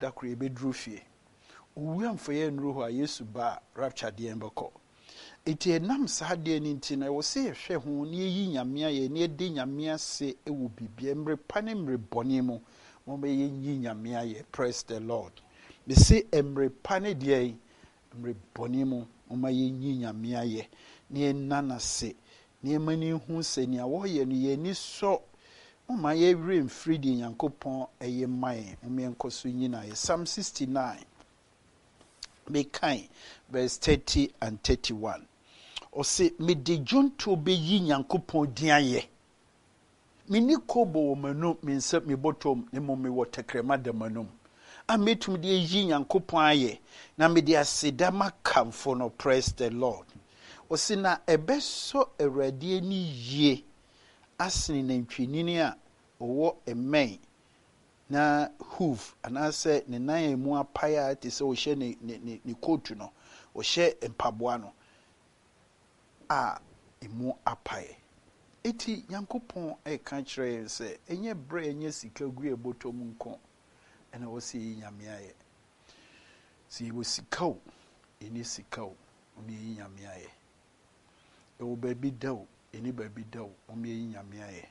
da koro yɛbɛduru fie owia mfɔyɛ nnuru hɔ a Yesu ba rapture deɛ mbɛkɔ enti ɛnam saa deɛ no nti na ɛwɔ sɛ yɛhwɛ ho na yɛyi Nyame ayɛ na yɛde Nyame ase ɛwɔ bibia mmere pa ne mmere bɔne mu mɔmɛ yɛnyi Nyame ayɛ. Praise the Lord. Me se mmere pa ne deɛ mmere bɔne mu mɔmɛ yɛnyi Nyame ayɛ na yɛnna n'ase na yɛmani hu sɛ nea wɔyɛ no yɛni sɔ mɔmɛ yɛwerɛ mfiri deɛ Nyankopɔn ɛyɛ man mɔmɛ yɛnkɔ so nyina yɛ. Psalm 69 mekan verse 30 and 31 ɔse mede dwonto bɛyi Nyankopɔn din ayɛ mini kobo wɔ m'anum me nsa me bɔtɔm ne mmom mewɔ tɛkrɛma da m'anum a metum de yi Nyankopɔn ayɛ na mede aseda makamfo no. Praise the Lord. ɔse na ɛbɛsɔ Awurade ani yie asene nantwinini a ɔwɔ ɛmɛn na hoof anaasɛ ne nan mu apae a te sɛ ɔhyɛ ne coat no ɔhyɛ mpaboa no a emu apae. Eti Nyankopɔn ɛka kyerɛ yɛn sɛ ɛnyɛ brɛ ɛnyɛ sika gu ɛbɔtɔ mu nko ɛna wɔsi yi Nyame ayɛ. Si yɛwɔ sika o ɛni sika o ɔmo yi Nyame ayɛ. Ɛwɔ baabi da o ɛni baabi da o ɔmo yi Nyame ayɛ.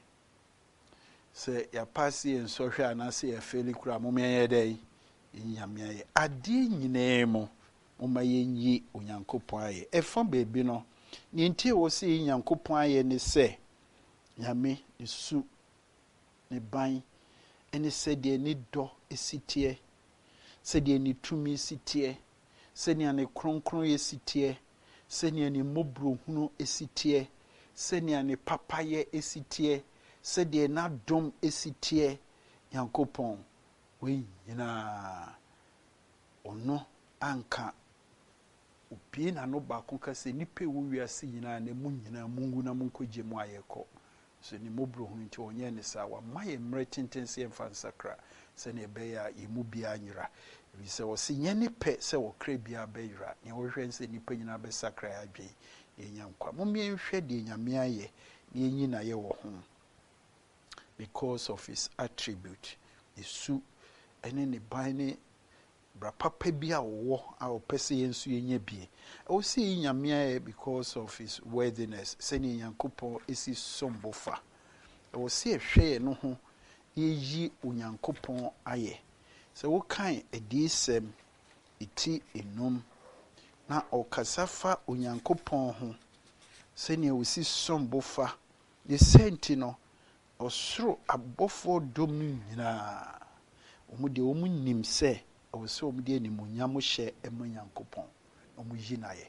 Sɛ yɛapaase yɛn nsɔhwɛ anaasɛ yɛfɛli kura ɔmo yɛ dɛ yi Nyame ayɛ. Adeɛ nyinaa mu ɔmo yɛnyi Onyankopɔn ayɛ. Ɛfa baabi no ne nti wɔsi yi Nyankopɔn ayɛ ne sɛ Nyame ne su ne ban ɛne sɛdeɛ ne dɔ esiteɛ sɛdeɛ ne tumi esiteɛ sɛdeɛ ne kronkron esiteɛ sɛdeɛ ne mmɔborɔhunu esiteɛ sɛdeɛ ne papayɛ esiteɛ sɛdeɛ n'adom esiteɛ Nyankopɔn wei nyinaa ɔno anka obi na no baako ka sɛ nipa wo wiase nyinaa na mu nyinaa mungu na munkɔgye mu ayɛkɔ so ni mobro hu nti onye ne sa wa maye mmerɛ tenten sɛ mfa nsakra sɛ ne ɛbɛyɛ a yɛmu bia nyira ebi sɛ wɔsi nyɛ ne pɛ sɛ wɔkra bia bɛyira ne wɔhwɛ sɛ nipa nyinaa bɛsakra adwen yɛnya nkwa mommie nhwɛ de Nyame ayɛ ne yɛnyi na yɛ wɔ ho because of his attribute esu ɛne ne ban ne bra papa bi a wɔwɔ a ɔpɛ sɛ yɛnso yɛnya bie ɛwɔ sɛ yi Nyame ayɛ because of his worthiness sɛ ne Nyankopɔn esi sombofa ɛwɔ sɛ ɛhwɛ yɛ no ho yɛyi Onyankopɔn ayɛ sɛ wokan adiisɛm eti enum na ɔkasa fa Onyankopɔn ho sɛ ne osi sombofa ne senti no ɔsoro abɔfo dom no nyinaa ɔmo de ɔmo nim sɛ ɔwɔ sɛ ɔmo de animuonyam hyɛ ɛma Nyankopɔn ɔmo yi n'ayɛ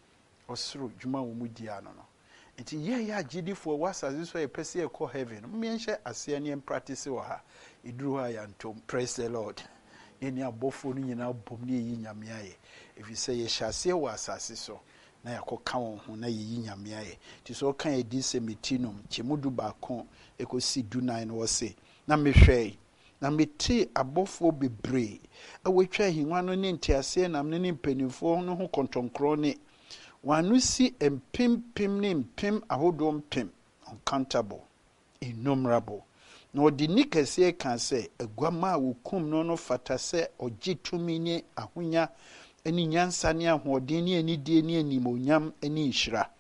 ɔsoro dwuma ɔmo di ano no nti yɛyɛ agyidifoɔ wɔ asase so yɛpɛ sɛ yɛkɔ heaven mmɛnhyɛ aseɛ ne practice wɔ ha eduru ha yɛntom. Praise the Lord. Yɛne abɔfo no nyinaa bom ne yɛyi Nyame ayɛ ɛfiri sɛ yɛhyɛ aseɛ wɔ asase so na yɛakɔka wɔn ho na yɛyi Nyame ayɛ nti sɛ ɔka yɛdi sɛ metinum kyɛmudu baako ɛkɔsi dunan no wɔ se na mehwɛ na mete abɔfoɔ bebree awotwa ahengua no ne nteaseɛ nam ne mpanimfoɔ no ho kɔntɔnkorɔ ne wano si mpempem ne mpem ahodoɔ mpem uncountable innumerable na ɔde ni kɛseɛ ka sɛ aguama a wɔkum no fata sɛ ɔgye tumi ne ahonya ne nyansa ne ahoɔden ne anidie ne animonyam ne nhyira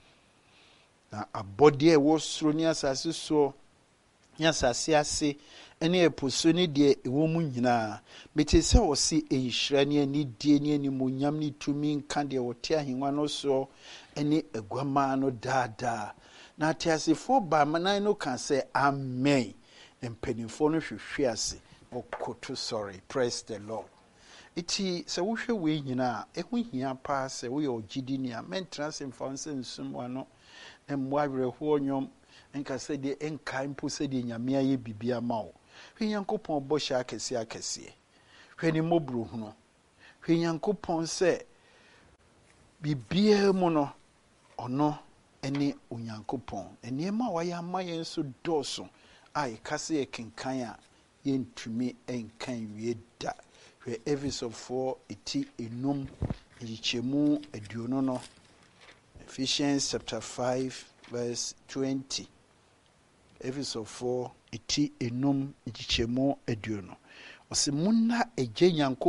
na abɔdeɛ ɛwɔ soro ne asase so ne asase ase ɛne ɛpo so ne deɛ ɛwɔ mu nyinaa mete sɛ ɔse ɛnhyira ne anidie ne animonyam ne tumi nka deɛ ɔte ahengua no so ne aguama no daadaa na ateasefoɔ baamanan no ka sɛ amen na mpanimfoɔ no hwehwe ase ɔkoto sɔre. Praise the Lord. Iti sɛ wohwɛ wei nyinaa ɛho hia paa sɛ woyɛ ɔgyidini a mɛntena sɛ mfa nsɛ nsum wano na mmoa awerɛhoɔ nnwom nka sɛ deɛ ɛnkae mpo sɛ deɛ Nyame ayɛ bibia ma wo. Hwɛ Nyankopɔn bɔhyɛ akɛseɛ akɛseɛ. Hwɛ ne mmɔborɔhunu. Hwɛ Nyankopɔn sɛ bibia mu no ɔno ɛne Onyankopɔn. Nneɛma a wɔayɛ ama yɛn nso dɔɔso a yɛka sɛ yɛkenkan a yɛntumi ɛnkan wie da. Hwɛ Efesofoɔ eti enum nyikyɛmu aduonu no. Ephesians chapter 5 verse 20. Efesofoɔ eti enum nyikyɛmu aduonu. Ɔsɛ munna agye Nyankopɔn